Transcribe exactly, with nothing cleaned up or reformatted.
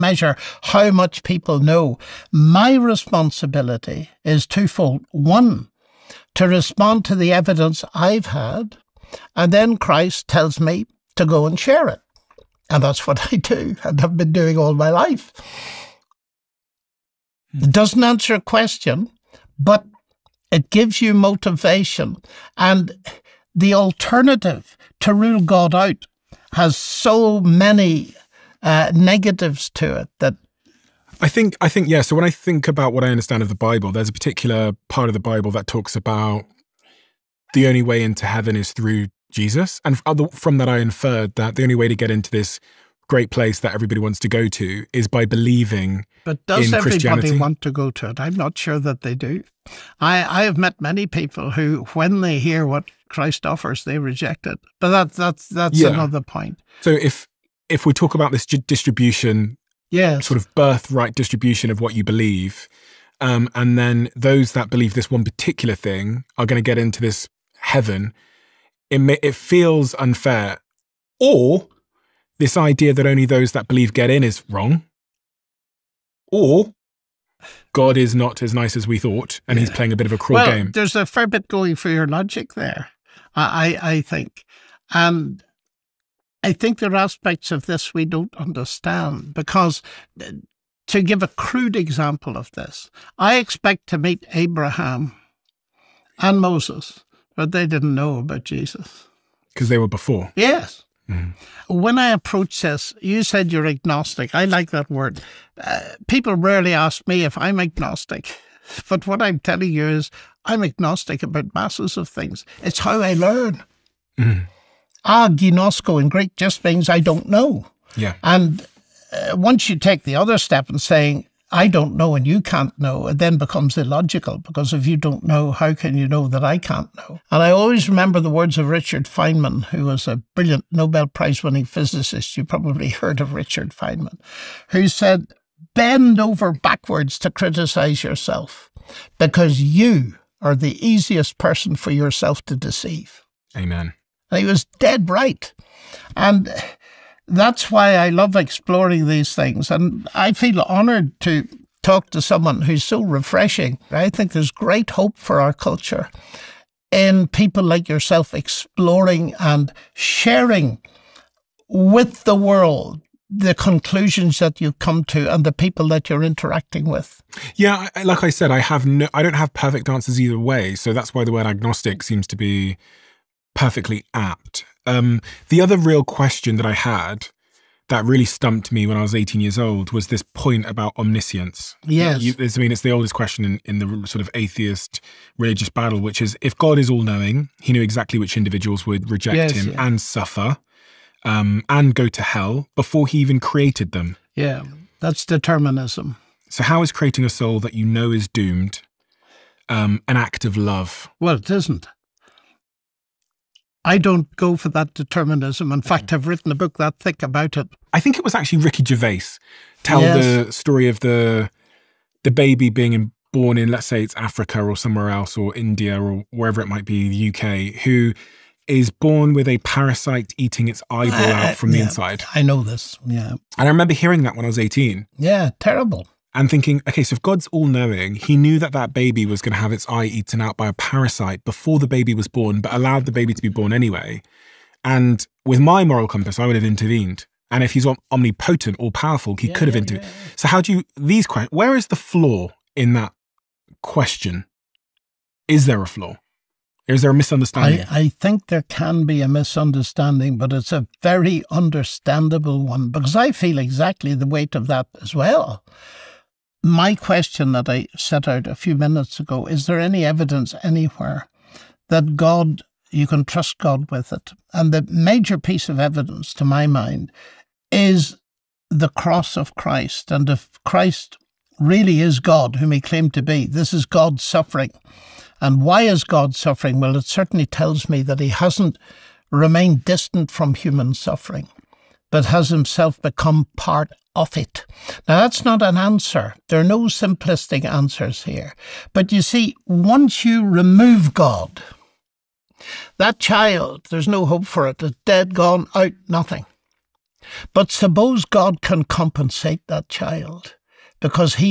measure how much people know. My responsibility is twofold. One, to respond to the evidence I've had, and then Christ tells me to go and share it. And that's what I do, and have been doing all my life. It doesn't answer a question, but it gives you motivation. And the alternative, to rule God out, has so many uh, negatives to it that I think, I think, yeah. So when I think about what I understand of the Bible, there's a particular part of the Bible that talks about the only way into heaven is through Jesus. And from that, I inferred that the only way to get into this great place that everybody wants to go to is by believing But does in everybody Christianity. want to go to it? I'm not sure that they do. I, I have met many people who, when they hear what Christ offers, they reject it. But that, that's that's Yeah. another point. So if if we talk about this di- distribution, Yes. sort of birthright distribution of what you believe, um, and then those that believe this one particular thing are going to get into this heaven, it may, it feels unfair. Or this idea that only those that believe get in is wrong. Or God is not as nice as we thought, and he's playing a bit of a cruel well, game. There's a fair bit going for your logic there, I, I, I think. And I think there are aspects of this we don't understand, because uh, to give a crude example of this, I expect to meet Abraham and Moses, but they didn't know about Jesus. Because they were before. Yes. Mm. When I approach this, you said you're agnostic. I like that word. Uh, people rarely ask me if I'm agnostic. But what I'm telling you is I'm agnostic about masses of things. It's how I learn. Mm. Agnosko in Greek just means I don't know. Yeah. And uh, once you take the other step and saying, I don't know and you can't know, it then becomes illogical, because if you don't know, how can you know that I can't know? And I always remember the words of Richard Feynman, who was a brilliant Nobel Prize-winning physicist. You probably heard of Richard Feynman, who said, bend over backwards to criticize yourself, because you are the easiest person for yourself to deceive. Amen. And he was dead right. And that's why I love exploring these things. And I feel honoured to talk to someone who's so refreshing. I think there's great hope for our culture in people like yourself exploring and sharing with the world the conclusions that you've come to and the people that you're interacting with. Yeah, I- like I said, I have no, I don't have perfect answers either way. So that's why the word agnostic seems to be perfectly apt. Um, the other real question that I had that really stumped me when I was eighteen years old was this point about omniscience. Yes. You, I mean, it's the oldest question in, in the sort of atheist religious battle, which is, if God is all-knowing, he knew exactly which individuals would reject Yes, him yeah. and suffer um, and go to hell before he even created them. Yeah, that's determinism. So how is creating a soul that you know is doomed um, an act of love? Well, it isn't. I don't go for that determinism. In fact, I've written a book that thick about it. I think it was actually Ricky Gervais tell Yes. the story of the the baby being in, born in, let's say it's Africa or somewhere else, or India or wherever it might be, the U K, who is born with a parasite eating its eyeball Uh, out from the yeah, inside. I know this, yeah. And I remember hearing that when I was eighteen Yeah, terrible. and thinking, okay, so if God's all-knowing, he knew that that baby was going to have its eye eaten out by a parasite before the baby was born, but allowed the baby to be born anyway. And with my moral compass, I would have intervened. And if he's om- omnipotent, all-powerful, he Yeah, could have yeah, intervened. yeah, yeah. So how do you, these questions, where is the flaw in that question? Is there a flaw? Or is there a misunderstanding? I, I think there can be a misunderstanding, but it's a very understandable one, because I feel exactly the weight of that as well. My question that I set out a few minutes ago, is there any evidence anywhere that God, you can trust God with it? And the major piece of evidence, to my mind, is the cross of Christ. And if Christ really is God, whom he claimed to be, this is God's suffering. And why is God suffering? Well, it certainly tells me that he hasn't remained distant from human suffering, but has himself become part of it. Now, that's not an answer. There are no simplistic answers here. But you see, once you remove God, that child, there's no hope for it. It's dead, gone, out, nothing. But suppose God can compensate that child because he